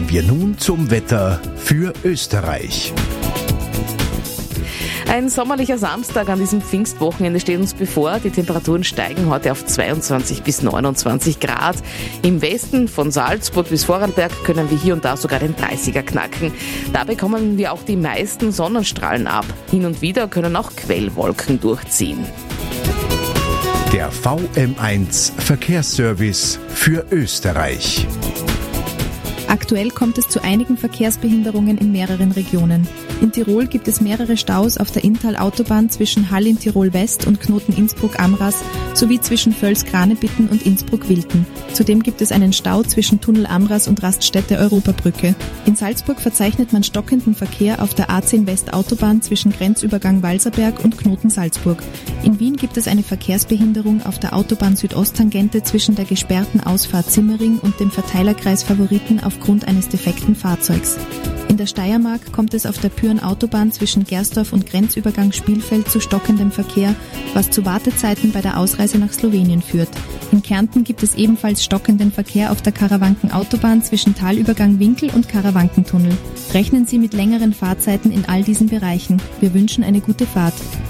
Kommen wir nun zum Wetter für Österreich. Ein sommerlicher Samstag an diesem Pfingstwochenende steht uns bevor. Die Temperaturen steigen heute auf 22 bis 29 Grad. Im Westen von Salzburg bis Vorarlberg können wir hier und da sogar den 30er knacken. Da bekommen wir auch die meisten Sonnenstrahlen ab. Hin und wieder können auch Quellwolken durchziehen. Der VM1 Verkehrsservice für Österreich. Aktuell kommt es zu einigen Verkehrsbehinderungen in mehreren Regionen. In Tirol gibt es mehrere Staus auf der Inntal-Autobahn zwischen Hall in Tirol West und Knoten Innsbruck-Amras sowie zwischen Völs-Granebitten und Innsbruck-Wilten. Zudem gibt es einen Stau zwischen Tunnel Amras und Raststätte Europabrücke. In Salzburg verzeichnet man stockenden Verkehr auf der A10 West Autobahn zwischen Grenzübergang Walserberg und Knoten Salzburg. In Wien gibt es eine Verkehrsbehinderung auf der Autobahn Südosttangente zwischen der gesperrten Ausfahrt Simmering und dem Verteilerkreis Favoriten aufgrund eines defekten Fahrzeugs. In der Steiermark kommt es auf der Pyhrn-Autobahn zwischen Gersdorf und Grenzübergang Spielfeld zu stockendem Verkehr, was zu Wartezeiten bei der Ausreise nach Slowenien führt. In Kärnten gibt es ebenfalls stockenden Verkehr auf der Karawanken-Autobahn zwischen Talübergang Winkel und Karawankentunnel. Rechnen Sie mit längeren Fahrzeiten in all diesen Bereichen. Wir wünschen eine gute Fahrt.